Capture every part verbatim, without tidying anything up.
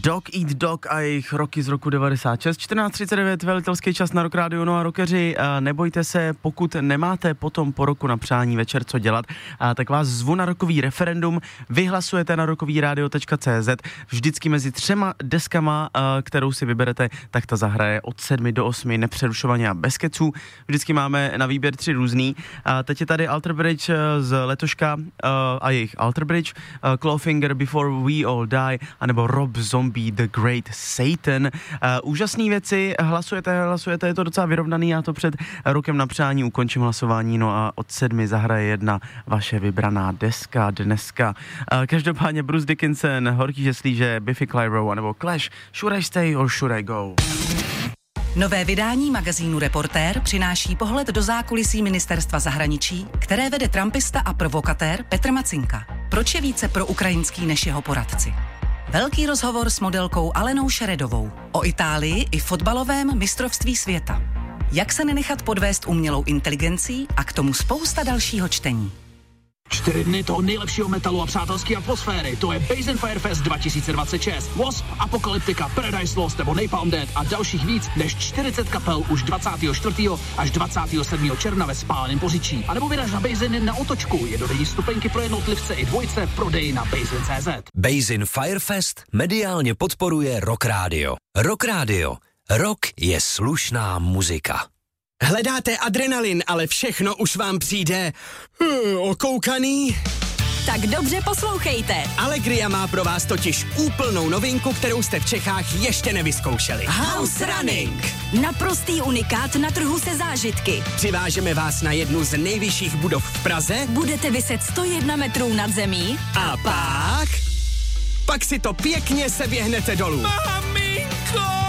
Dog Eat Dog a jejich roky z roku devadesát šest, čtrnáct třicet devět, velitelský čas na Rock Radio. No a rockeři, nebojte se, pokud nemáte potom po roku na přání večer co dělat, tak vás zvu na rockový referendum, vyhlasujete na rockový radio tečka cé zet, vždycky mezi třema deskama, kterou si vyberete, tak ta zahraje od sedmi do osmi, nepřerušovaně a bez keců. Vždycky máme na výběr tři různý. A teď je tady Alter Bridge z letoška a jejich Alter Bridge, Clawfinger, Before We All Die, anebo Rob Zombie, The Great Satan. Uh, úžasný věci, hlasujete, hlasujete, je to docela vyrovnaný, já to před rokem na přání ukončím hlasování, no a od sedmi zahraje jedna vaše vybraná deska dneska. Uh, každopádně Bruce Dickinson, Horký žeslíže, Biffy Clyro, anebo Clash, Should I Stay or Should I Go? Nové vydání magazínu Reportér přináší pohled do zákulisí ministerstva zahraničí, které vede trumpista a provokatér Petr Macinka. Proč je více proukrajinský než jeho poradci? Velký rozhovor s modelkou Alenou Šeredovou o Itálii i fotbalovém mistrovství světa. Jak se nenechat podvést umělou inteligencí a k tomu spousta dalšího čtení. Čtyři dny toho nejlepšího metalu a přátelské atmosféry. To je Basin Firefest dva tisíce dvacet šest. Wasp, Apocalyptica, Paradise Lost nebo Napalm Death a dalších víc než čtyřicet kapel už dvacátého čtvrtého až dvacátého sedmého června ve Spáleném Poříčí. A nebo vyraž na Basin na Otočku. Jednodenní stupenky pro jednotlivce i dvojce v prodeji na Basin tečka cé zet. Basin Firefest mediálně podporuje Rock Radio. Rock Radio. Rock je slušná muzika. Hledáte adrenalin, ale všechno už vám přijde hmm, okoukaný? Tak dobře poslouchejte. Allegria má pro vás totiž úplnou novinku, kterou jste v Čechách ještě nevyzkoušeli. House Running. Naprostý unikát na trhu se zážitky. Přivážeme vás na jednu z nejvyšších budov v Praze. Budete viset sto jedna metrů nad zemí. A pak... Pak si to pěkně seběhnete dolů. Maminko!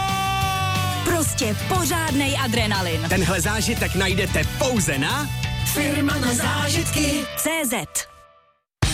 Prostě pořádnej adrenalin. Tenhle zážitek najdete pouze na Firma na zážitky tečka cé zet.